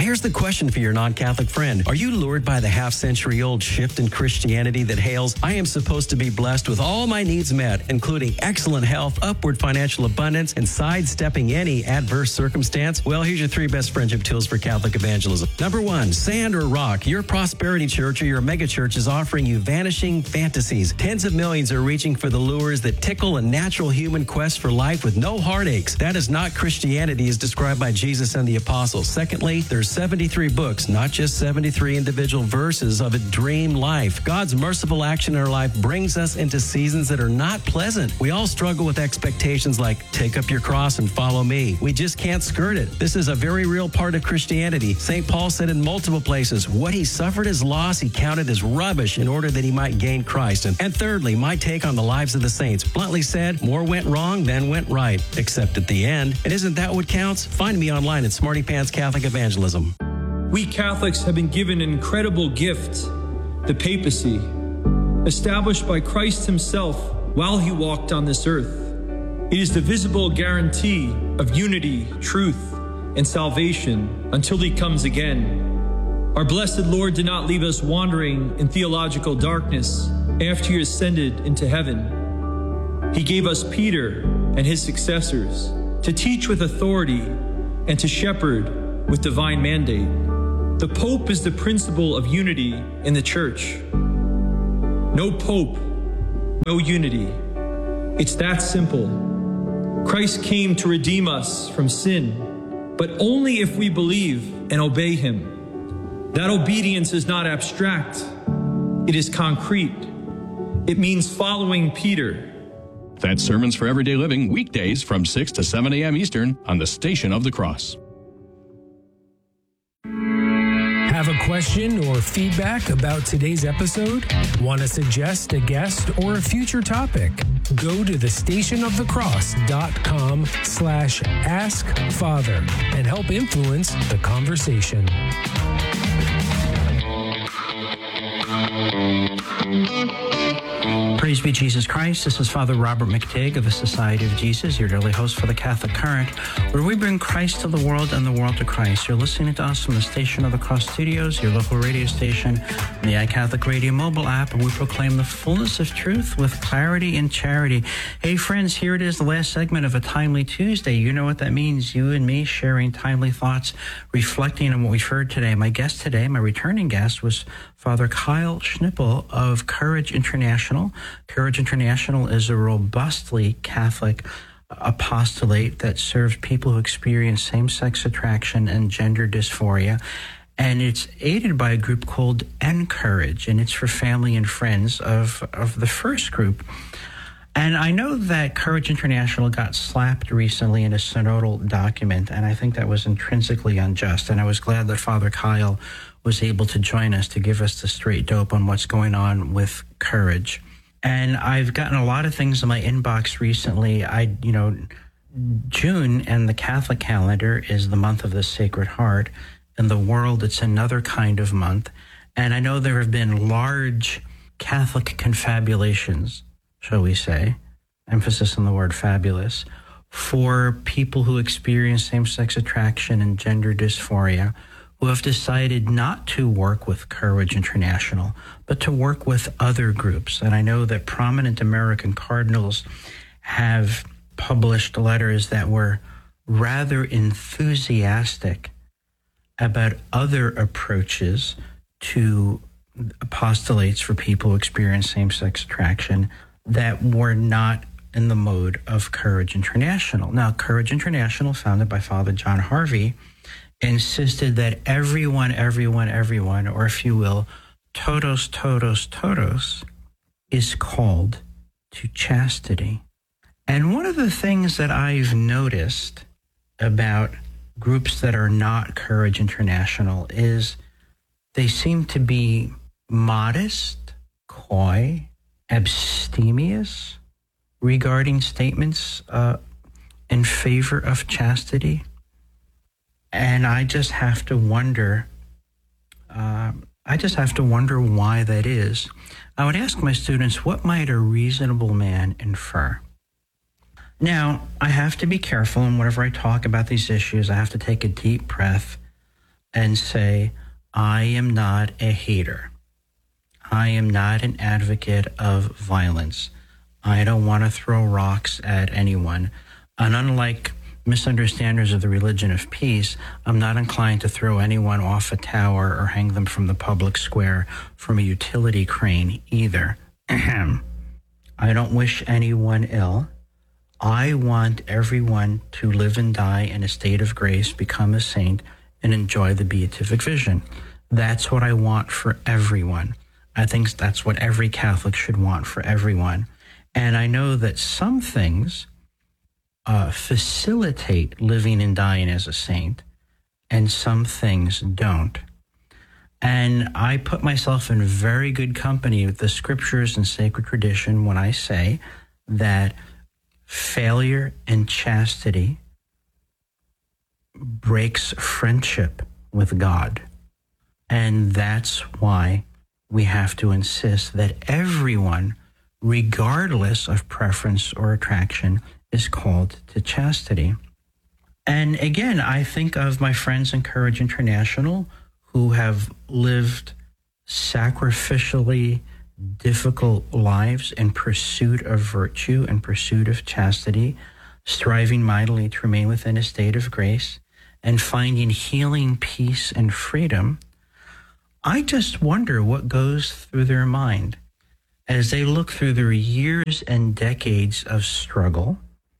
Here's the question for your non-Catholic friend. Are you lured by the half-century-old shift in Christianity that hails, I am supposed to be blessed with all my needs met, including excellent health, upward financial abundance, and sidestepping any adverse circumstance? Well, here's your 3 best friendship tools for Catholic evangelism. Number 1, sand or rock. Your prosperity church or your megachurch is offering you vanishing fantasies. Tens of millions are reaching for the lures that tickle a natural human quest for life with no heartaches. That is not Christianity as described by Jesus and the apostles. Secondly, there's 73 books, not just 73 individual verses of a dream life. God's merciful action in our life brings us into seasons that are not pleasant. We all struggle with expectations like, take up your cross and follow me. We just can't skirt it. This is a very real part of Christianity. St. Paul said in multiple places, what he suffered as loss, he counted as rubbish in order that he might gain Christ. And thirdly, my take on the lives of the saints. Bluntly said, more went wrong than went right, except at the end. And isn't that what counts? Find me online at Smarty Pants Catholic Evangelism. We Catholics have been given an incredible gift, the papacy, established by Christ himself while he walked on this earth. It is the visible guarantee of unity, truth, and salvation until he comes again. Our blessed Lord did not leave us wandering in theological darkness after he ascended into heaven. He gave us Peter and his successors to teach with authority and to shepherd with divine mandate. The Pope is the principle of unity in the Church. No Pope, no unity. It's that simple. Christ came to redeem us from sin, but only if we believe and obey him. That obedience is not abstract. It is concrete. It means following Peter. That's Sermons for Everyday Living, weekdays from 6 to 7 a.m. Eastern on the Station of the Cross. Have a question or feedback about today's episode? Want to suggest a guest or a future topic? Go to thestationofthecross.com/askfather and help influence the conversation. Praise be Jesus Christ. This is Father Robert McTigg of the Society of Jesus, your daily host for the Catholic Current, where we bring Christ to the world and the world to Christ. You're listening to us from the Station of the Cross Studios, your local radio station, and the iCatholic Radio mobile app, and we proclaim the fullness of truth with clarity and charity. Hey friends, here it is, the last segment of a Timely Tuesday. You know what that means. You and me sharing timely thoughts, reflecting on what we've heard today. My guest today, my returning guest, was Father Kyle Schnippel of Courage International. Courage International is a robustly Catholic apostolate that serves people who experience same-sex attraction and gender dysphoria. And it's aided by a group called Encourage, and it's for family and friends of the first group. And I know that Courage International got slapped recently in a synodal document, and I think that was intrinsically unjust. And I was glad that Father Kyle was able to join us to give us the straight dope on what's going on with Courage. And I've gotten a lot of things in my inbox recently. June and the Catholic calendar is the month of the Sacred Heart. In the world, it's another kind of month. And I know there have been large Catholic confabulations, shall we say, emphasis on the word fabulous, for people who experience same-sex attraction and gender dysphoria, who have decided not to work with Courage International, but to work with other groups. And I know that prominent American cardinals have published letters that were rather enthusiastic about other approaches to apostolates for people who experience same-sex attraction that were not in the mode of Courage International. Now, Courage International, founded by Father John Harvey, insisted that everyone, or if you will, todos, is called to chastity. And one of the things that I've noticed about groups that are not Courage International is they seem to be modest, coy, abstemious regarding statements in favor of chastity. And I just have to wonder why that is. I would ask my students, what might a reasonable man infer? Now, I have to be careful, and whenever I talk about these issues, I have to take a deep breath, and say, I am not a hater. I am not an advocate of violence. I don't want to throw rocks at anyone. And unlike misunderstanders of the religion of peace, I'm not inclined to throw anyone off a tower or hang them from the public square from a utility crane either. I don't wish anyone ill. I want everyone to live and die in a state of grace, become a saint, and enjoy the beatific vision. That's what I want for everyone. I think that's what every Catholic should want for everyone. And I know that some things facilitate living and dying as a saint, and some things don't. And I put myself in very good company with the scriptures and sacred tradition when I say that failure in chastity breaks friendship with God. And that's why we have to insist that everyone, regardless of preference or attraction, is called to chastity. And again, I think of my friends in Courage International who have lived sacrificially difficult lives in pursuit of virtue and pursuit of chastity, striving mightily to remain within a state of grace and finding healing, peace, and freedom. I just wonder what goes through their mind as they look through their years and decades of struggle,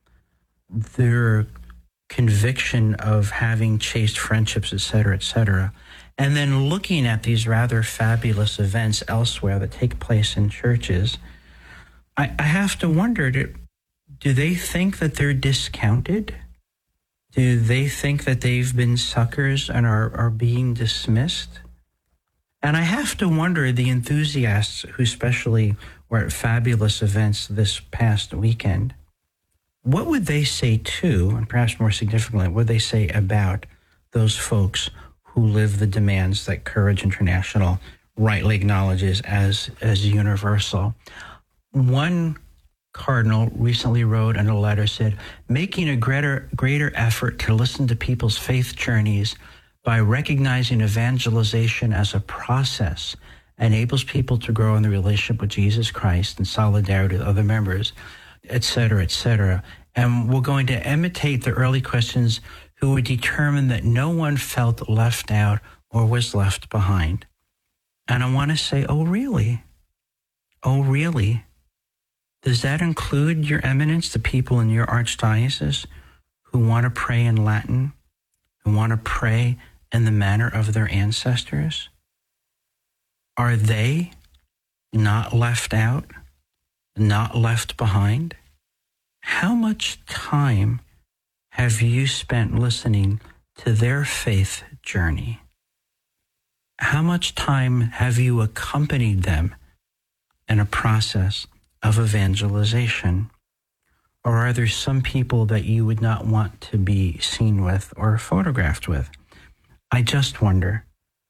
their conviction of having chaste friendships, etc., and then looking at these rather fabulous events elsewhere that take place in churches. I have to wonder, do they think that they're discounted? Do they think that they've been suckers and are being dismissed? And I have to wonder, the enthusiasts who especially were at fabulous events this past weekend, what would they say to, and perhaps more significantly, what would they say about those folks who live the demands that Courage International rightly acknowledges as universal? One cardinal recently wrote in a letter, said, making a greater effort to listen to people's faith journeys by recognizing evangelization as a process enables people to grow in the relationship with Jesus Christ in solidarity with other members, etc., etc. And we're going to imitate the early Christians who would determine that no one felt left out or was left behind. And I want to say, oh, really? Oh, really? Does that include, Your Eminence, the people in your archdiocese who want to pray in Latin, who want to pray in the manner of their ancestors? Are they not left out, not left behind? How much time have you spent listening to their faith journey? How much time have you accompanied them in a process of evangelization? Or are there some people that you would not want to be seen with or photographed with? I just wonder.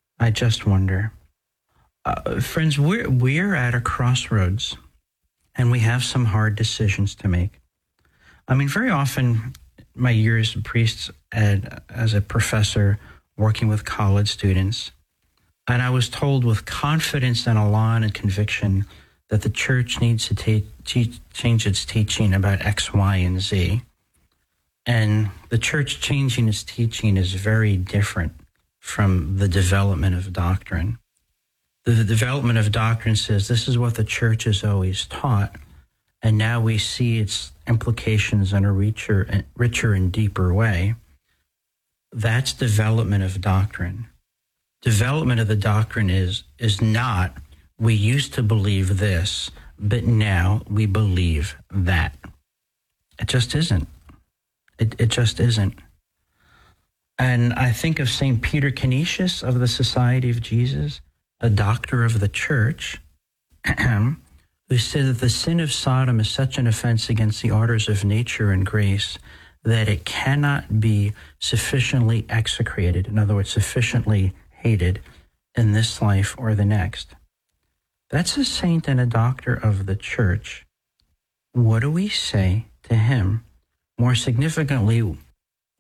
Friends, we're at a crossroads, and we have some hard decisions to make. I mean, very often, my years as a priest and as a professor working with college students, and I was told with confidence and elan and conviction that the church needs to change its teaching about X, Y, and Z. And the church changing its teaching is very different from the development of doctrine. The development of doctrine says this is what the church has always taught, and now we see its implications in a richer and deeper way. That's development of doctrine. Development of the doctrine is not, we used to believe this, but now we believe that. It just isn't. It just isn't. And I think of St. Peter Canisius of the Society of Jesus, a doctor of the church, who said that the sin of Sodom is such an offense against the orders of nature and grace that it cannot be sufficiently execrated, in other words, sufficiently hated in this life or the next. That's a saint and a doctor of the church. What do we say to him? More significantly,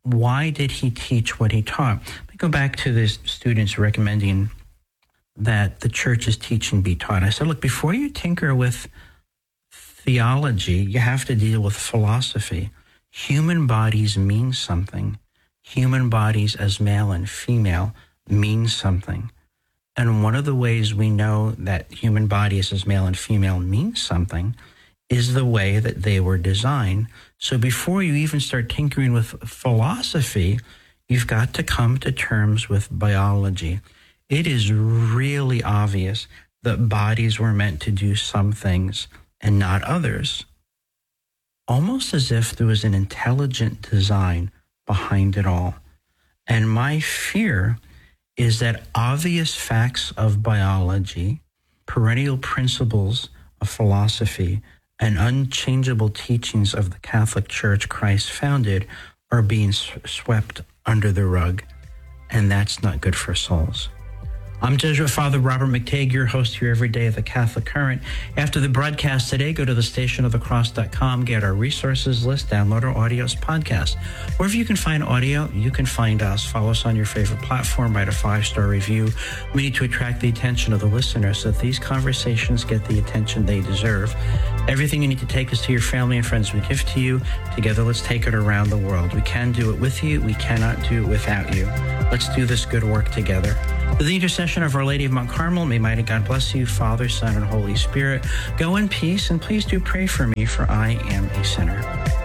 why did he teach what he taught? Let me go back to the students recommending that the church's teaching be taught. I said, look, before you tinker with theology, you have to deal with philosophy. Human bodies mean something. Human bodies as male and female mean something. And one of the ways we know that human bodies as male and female mean something is the way that they were designed. So before you even start tinkering with philosophy, you've got to come to terms with biology. It is really obvious that bodies were meant to do some things and not others. Almost as if there was an intelligent design behind it all. And my fear is that obvious facts of biology, perennial principles of philosophy, and unchangeable teachings of the Catholic Church Christ founded are being swept under the rug, and that's not good for souls. I'm Jesuit Father Robert McTague, your host here every day at the Catholic Current. After the broadcast today, go to thestationofthecross.com, get our resources list, download our audios podcast. Wherever you can find audio, you can find us. Follow us on your favorite platform, write a 5-star review. We need to attract the attention of the listeners so that these conversations get the attention they deserve. Everything you need to take is to your family and friends we give to you. Together, let's take it around the world. We can do it with you. We cannot do it without you. Let's do this good work together. With the intercession of Our Lady of Mount Carmel, may mighty God bless you, Father, Son, and Holy Spirit. Go in peace, and please do pray for me, for I am a sinner.